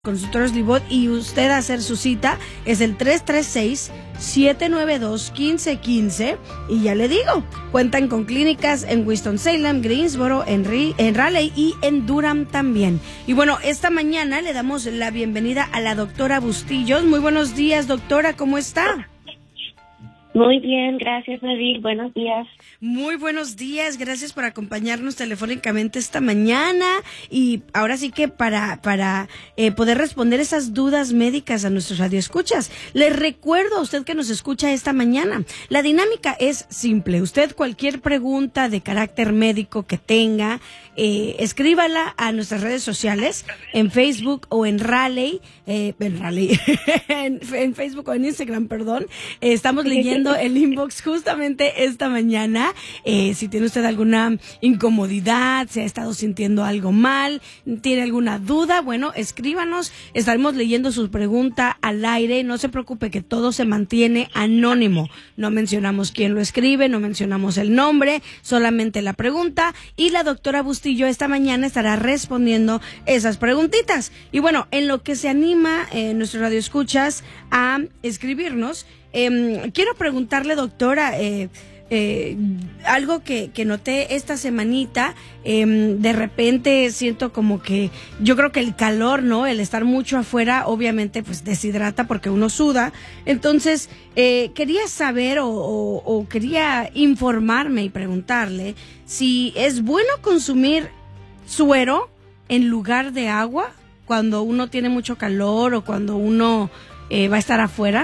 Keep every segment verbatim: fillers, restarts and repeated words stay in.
Consultorios Libot, y usted hacer su cita es el tres tres seis, siete nueve dos, uno cinco uno cinco, y ya le digo, cuentan con clínicas en Winston-Salem, Greensboro, en, Ri- en Raleigh y en Durham también. Y bueno, esta mañana le damos la bienvenida a la doctora Bustillos. Muy buenos días, doctora, ¿cómo está? Muy bien, gracias, Nabil. Buenos días. Muy buenos días, gracias por acompañarnos telefónicamente esta mañana, y ahora sí que para para eh, poder responder esas dudas médicas a nuestros radioescuchas. Les recuerdo a usted que nos escucha esta mañana, la dinámica es simple. Usted cualquier pregunta de carácter médico que tenga, eh, escríbala a nuestras redes sociales, en Facebook o en Raleigh, eh, en Raleigh, en, en Facebook o en Instagram, perdón. Eh, estamos leyendo el inbox justamente esta mañana. Eh, si tiene usted alguna incomodidad, se ha estado sintiendo algo mal, tiene alguna duda, bueno, escríbanos, estaremos leyendo su pregunta al aire. No se preocupe, que todo se mantiene anónimo, no mencionamos quién lo escribe, no mencionamos el nombre, solamente la pregunta, y la doctora Bustillo esta mañana estará respondiendo esas preguntitas. Y bueno, en lo que se anima eh, nuestro radioescuchas a escribirnos, Eh, quiero preguntarle, doctora, eh, eh, algo que, que noté esta semanita. Eh, de repente siento como que, yo creo que el calor, ¿no? El estar mucho afuera, obviamente, pues deshidrata porque uno suda. Entonces, eh, quería saber o, o, o quería informarme y preguntarle si es bueno consumir suero en lugar de agua cuando uno tiene mucho calor o cuando uno eh, va a estar afuera.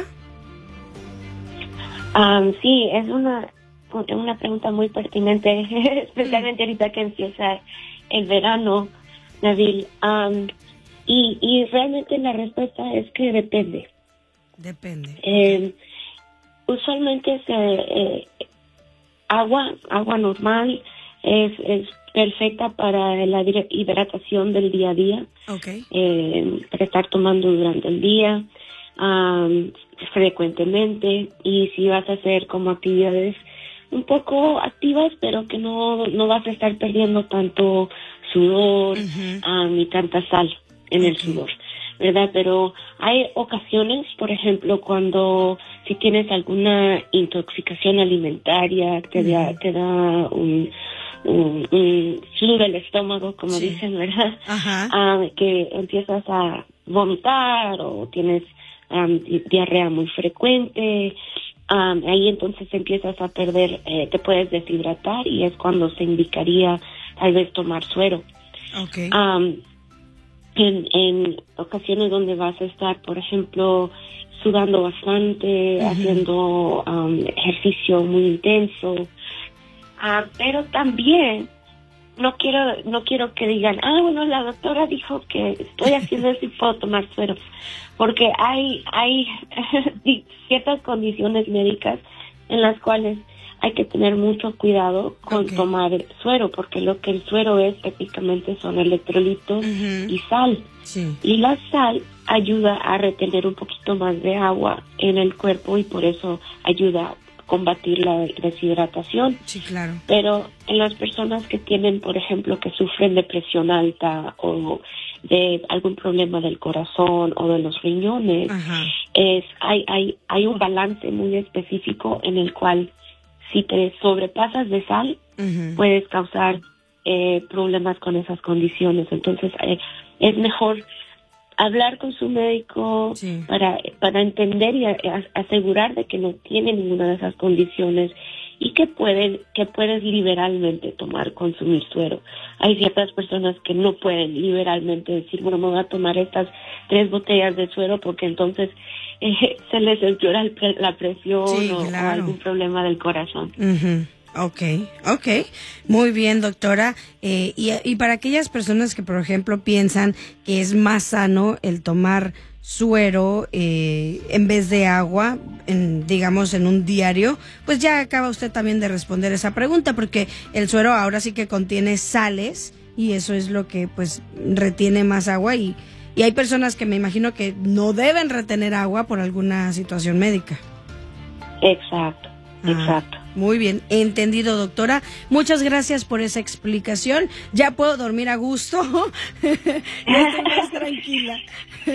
Um, sí, es una una pregunta muy pertinente, especialmente ahorita que empieza el verano, Nabil. Um, y, y realmente la respuesta es que depende. Depende. Eh, usualmente se, eh, agua, agua normal es, es perfecta para la hidratación del día a día. Okay. Eh, para estar tomando durante el día. Um, frecuentemente, y si vas a hacer como actividades un poco activas, pero que no no vas a estar perdiendo tanto sudor, uh-huh. um, ni tanta sal en okay. el sudor, ¿verdad? Pero hay ocasiones, por ejemplo, cuando si tienes alguna intoxicación alimentaria, te uh-huh. da, te da un un, un flu del estómago, como sí. dicen, ¿verdad? Uh-huh. Um, que empiezas a vomitar o tienes Um, di- diarrea muy frecuente, um, ahí entonces empiezas a perder, eh, te puedes deshidratar, y es cuando se indicaría tal vez tomar suero. Okay. Um, en, en ocasiones donde vas a estar, por ejemplo, sudando bastante, uh-huh. haciendo um, ejercicio muy intenso, uh, pero también no quiero no quiero que digan, ah, bueno, la doctora dijo que estoy haciendo eso y puedo tomar suero, porque hay hay ciertas condiciones médicas en las cuales hay que tener mucho cuidado con okay. tomar el suero, porque lo que el suero es técnicamente son electrolitos uh-huh. y sal, sí. y la sal ayuda a retener un poquito más de agua en el cuerpo, y por eso ayuda a combatir la deshidratación. Sí, claro. Pero en las personas que tienen, por ejemplo, que sufren de presión alta o de algún problema del corazón o de los riñones, uh-huh. es hay hay hay un balance muy específico en el cual si te sobrepasas de sal, uh-huh. puedes causar eh, problemas con esas condiciones. Entonces eh, es mejor hablar con su médico sí. para para entender y a, a, asegurar de que no tiene ninguna de esas condiciones, y que pueden que puedes liberalmente tomar, consumir suero. Hay ciertas personas que no pueden liberalmente decir, bueno, me voy a tomar estas tres botellas de suero porque entonces eh, se les empeora el pre- la presión sí, o, claro. o algún problema del corazón. Uh-huh. Okay, okay, muy bien, doctora. Eh, y, y para aquellas personas que, por ejemplo, piensan que es más sano el tomar suero eh, en vez de agua, en, digamos, en un diario, pues ya acaba usted también de responder esa pregunta, porque el suero ahora sí que contiene sales, y eso es lo que, pues, retiene más agua, y, y hay personas que me imagino que no deben retener agua por alguna situación médica. Exacto, ah. exacto. Muy bien, entendido, doctora. Muchas gracias por esa explicación. Ya puedo dormir a gusto. Ya estoy más tranquila.